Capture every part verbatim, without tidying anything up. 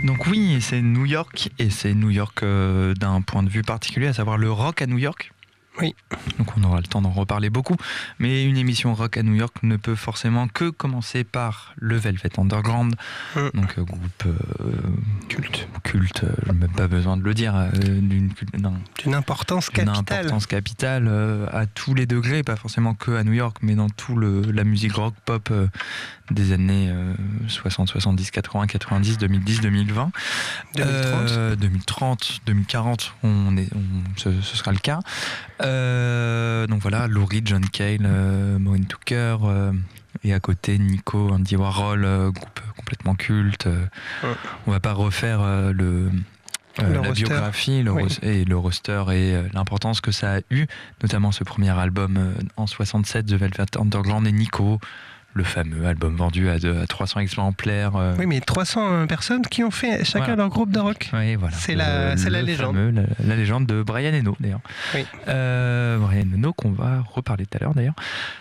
Donc oui, c'est New York, et c'est New York euh, d'un point de vue particulier, à savoir le rock à New York. Oui. Donc on aura le temps d'en reparler beaucoup, mais une émission rock à New York ne peut forcément que commencer par le Velvet Underground, mmh. donc euh, groupe euh, culte, culte, euh, même pas besoin de le dire, euh, d'une, d'une importance d'une capitale, importance capitale euh, à tous les degrés, pas forcément que à New York, mais dans tout le la musique rock pop euh, des années euh, soixante, soixante-dix, quatre-vingts, quatre-vingt-dix, deux mille dix, deux mille vingt, deux mille trente, euh, deux mille trente, deux mille quarante, on est, on, ce, ce sera le cas. Euh, donc voilà, Lou Reed, John Cale, euh, Maureen Tucker, euh, et à côté Nico, Andy Warhol, euh, groupe complètement culte. Euh, ouais. On va pas refaire euh, le, euh, le la roster. biographie le oui. ros- et le roster et euh, l'importance que ça a eu, notamment ce premier album euh, en soixante-sept, The Velvet Underground, et Nico. Le fameux album vendu à, de, à trois cents exemplaires. Euh... Oui, mais trois cents personnes qui ont fait chacun voilà. leur groupe de rock. Oui, voilà. C'est, la, le, c'est le la légende. Fameux, la, la légende de Brian Eno, d'ailleurs. Oui. Euh, Brian Eno, qu'on va reparler tout à l'heure, d'ailleurs.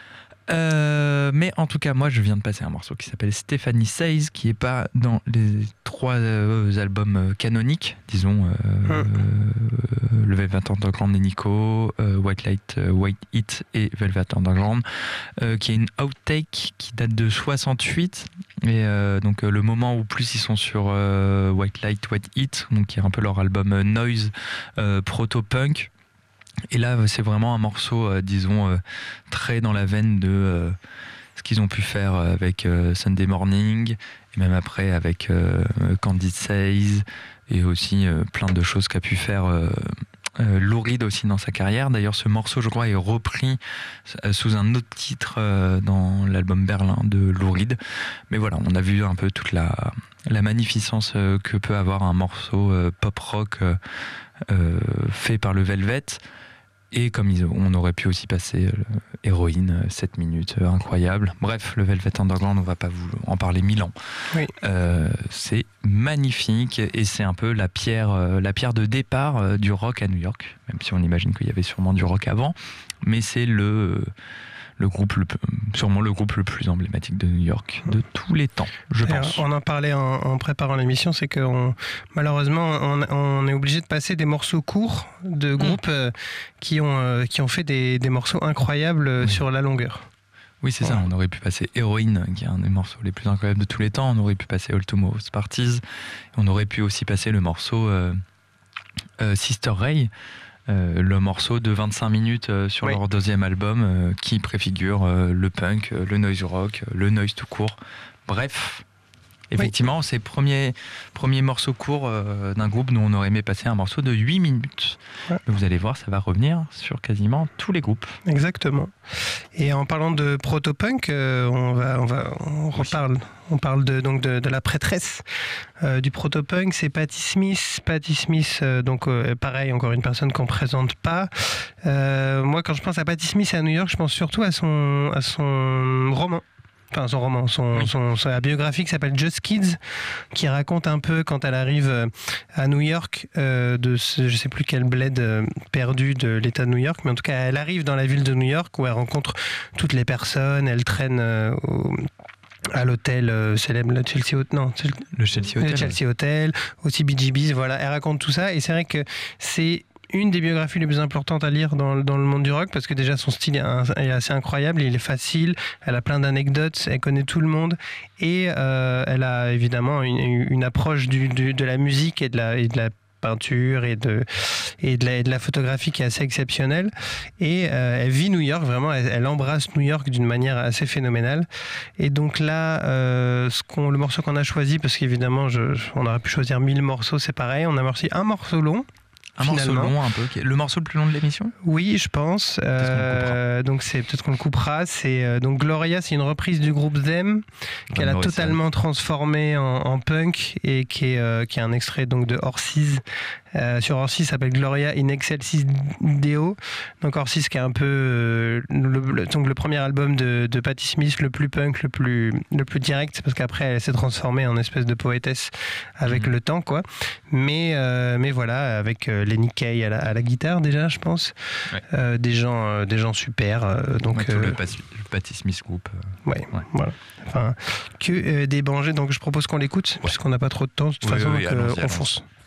Euh, mais en tout cas, moi, je viens de passer un morceau qui s'appelle Stephanie Says, qui n'est pas dans les trois euh, albums canoniques, disons, euh, hum. euh, le Velvet Underground et Nico, euh, White Light, euh, White Heat et Velvet Underground, euh, qui est une outtake qui date de soixante-huit, et euh, donc euh, le moment où plus ils sont sur euh, White Light, White Heat, donc qui est un peu leur album euh, noise, euh, proto-punk. Et là, c'est vraiment un morceau, euh, disons, euh, très dans la veine de euh, ce qu'ils ont pu faire avec euh, Sunday Morning, et même après avec euh, Candid Says, et aussi euh, plein de choses qu'a pu faire euh, euh, Lou Reed aussi dans sa carrière. D'ailleurs, ce morceau, je crois, est repris euh, sous un autre titre euh, dans l'album Berlin de Lou Reed. Mais voilà, on a vu un peu toute la, la magnificence euh, que peut avoir un morceau euh, pop-rock euh, euh, fait par le Velvet. Et comme ils, on aurait pu aussi passer euh, Héroïne, sept minutes, euh, incroyable. Bref, le Velvet Underground, on ne va pas vous en parler mille ans. Oui. Euh, c'est magnifique, et c'est un peu la pierre, euh, la pierre de départ euh, du rock à New York, même si on imagine qu'il y avait sûrement du rock avant, mais c'est le... Euh, le groupe, le, sûrement le groupe le plus emblématique de New York de tous les temps, je D'ailleurs, pense. On en parlait en, en préparant l'émission, c'est que on, malheureusement, on, on est obligé de passer des morceaux courts de groupes mmh. euh, qui, ont, euh, qui ont fait des, des morceaux incroyables oui. sur la longueur. Oui, c'est ouais. ça. On aurait pu passer Héroïne, qui est un des morceaux les plus incroyables de tous les temps. On aurait pu passer All Tomorrow's Parties. On aurait pu aussi passer le morceau euh, euh, Sister Ray. Euh, le morceau de vingt-cinq minutes euh, sur oui. leur deuxième album euh, qui préfigure euh, le punk, euh, le noise rock, euh, le noise tout court. Bref, effectivement, oui. c'est le premier, premier morceau court euh, d'un groupe dont on aurait aimé passer un morceau de huit minutes. Ouais. Vous allez voir, ça va revenir sur quasiment tous les groupes. Exactement. Et en parlant de proto-punk, euh, on, va, on, va, on reparle. On parle de, donc de, de la prêtresse euh, du proto-punk, c'est Patti Smith. Patti Smith, euh, donc euh, pareil, encore une personne qu'on ne présente pas. Euh, moi, quand je pense à Patti Smith à New York, je pense surtout à son, à son roman. Enfin, son roman, son, oui. son, sa biographie qui s'appelle Just Kids, qui raconte un peu quand elle arrive à New York, euh, de ce, je sais plus quel bled euh, perdu de l'État de New York, mais en tout cas, elle arrive dans la ville de New York où elle rencontre toutes les personnes, elle traîne euh, au à l'hôtel euh, célèbre, le Chelsea Hotel, non, le Chelsea Hotel, le Chelsea Hotel, au C B G B's, voilà, elle raconte tout ça, et c'est vrai que c'est une des biographies les plus importantes à lire dans, dans le monde du rock, parce que déjà son style est, un, est assez incroyable, il est facile, elle a plein d'anecdotes, elle connaît tout le monde, et euh, elle a évidemment une, une approche du, du, de la musique et de la, et de la peinture et de, et, de la, et de la photographie qui est assez exceptionnelle, et euh, elle vit New York, vraiment, elle, elle embrasse New York d'une manière assez phénoménale. Et donc là, euh, ce qu'on, le morceau qu'on a choisi, parce qu'évidemment je, je, on aurait pu choisir mille morceaux, c'est pareil, on a choisi un morceau long. Un finalement. morceau long un peu, le morceau le plus long de l'émission ? Oui, je pense. Euh, donc c'est peut-être qu'on le coupera. C'est euh, donc Gloria, c'est une reprise du groupe Them qu'elle a totalement transformé en, en punk, et qui est euh, qui est un extrait donc de Horses. Euh, sur Horses, ça s'appelle Gloria in Excelsis Deo. Donc Horses, qui est un peu euh, le, le, donc le premier album de, de Patti Smith, le plus punk, le plus le plus direct, parce qu'après elle s'est transformée en espèce de poétesse avec mmh. le temps, quoi. Mais euh, mais voilà, avec euh, Lenny Kaye à la, à la guitare déjà, je pense. Ouais. Euh, des gens, euh, des gens super. Euh, donc ouais, tout euh, le, Patti, le Patti Smith Group. Euh, ouais, ouais, voilà. Enfin, que euh, des banjets. Donc je propose qu'on l'écoute, ouais. puisqu'on n'a pas trop de temps. De toute oui, façon, oui, donc, allons-y, euh, on allons-y. fonce.